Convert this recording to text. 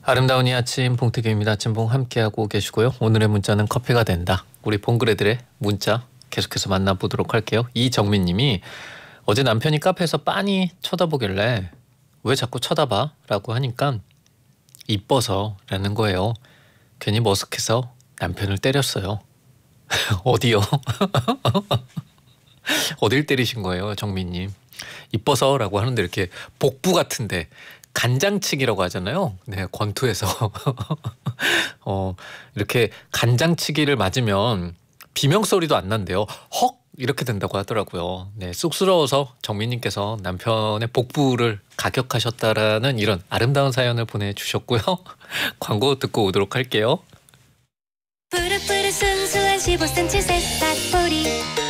아름다운 이 아침 봉태규입니다. 아침봉 함께하고 계시고요. 오늘의 문자는 커피가 된다. 우리 봉그레들의 문자 계속해서 만나보도록 할게요. 이정민님이 어제 남편이 카페에서 빤히 쳐다보길래 왜 자꾸 쳐다봐? 라고 하니까 이뻐서 라는 거예요. 괜히 머쓱해서 남편을 때렸어요. 어디요? 어딜 때리신 거예요, 정민님? 이뻐서 라고 하는데 이렇게 복부 같은데 간장치기라고 하잖아요. 네, 권투에서 이렇게 간장치기를 맞으면 비명소리도 안 난대요. 헉 이렇게 된다고 하더라고요. 네, 쑥스러워서 정민님께서 남편의 복부를 가격하셨다라는 이런 아름다운 사연을 보내주셨고요. 광고 듣고 오도록 할게요. 푸릇푸릇 순수한 15cm 새싹 뿌리